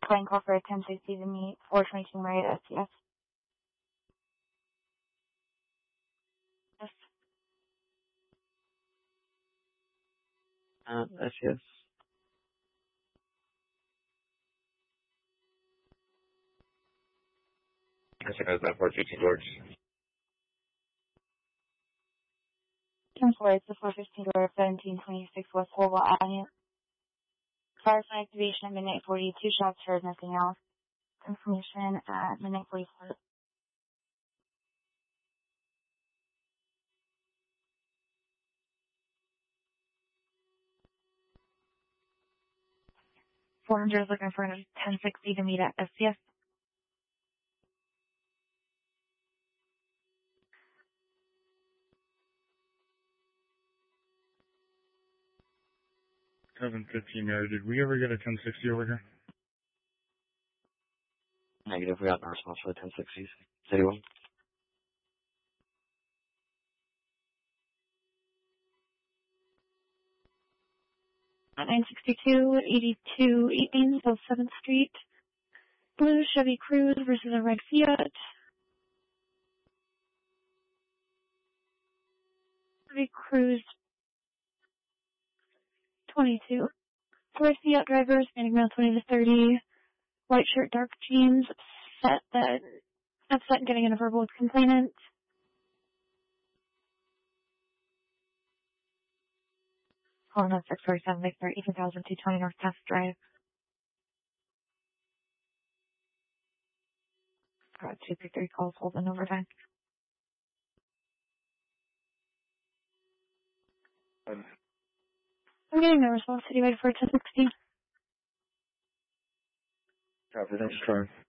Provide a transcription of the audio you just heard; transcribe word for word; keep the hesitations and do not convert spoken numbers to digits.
Flying call for a ten sixty to meet four twenty-two Marietta S C S. Yes. Uh, S C S. I think that's that four fifteen George. ten four, it's the four fifteen door, seventeen twenty-six West Holwell Avenue. Fire sign activation at midnight forty, two shots heard, nothing else. Information at midnight forty-four. four hundred is looking for a ten sixty to meet at S C S. seven fifteen Mary, did we ever get a ten sixty over here? Negative, we got no response for the ten sixties. City one. nine sixty-two, eighty-two eighteen, South seventh Street. Blue Chevy Cruze versus a red Fiat. Chevy Cruze twenty-two. Red Fiat driver, standing around twenty to thirty. White shirt, dark jeans, upset that, upset getting in a verbal with complainant. Calling on six forty-seven Victor, eighteen thousand two twenty North Taft Drive. Got two three three calls holding overtime. Um, I'm getting no response. Citywide for ten sixty. Copy, thanks for trying.